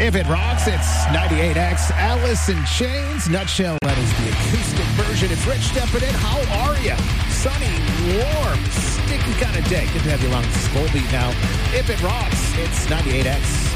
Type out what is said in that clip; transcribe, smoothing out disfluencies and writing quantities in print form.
If it rocks, it's 98X. Alice in Chains. Nutshell, that is the acoustic version. It's Rich stepping in. How are you? Sunny, warm, sticky kind of day. Good to have you along. This is Volbeat now. If it rocks, it's 98X.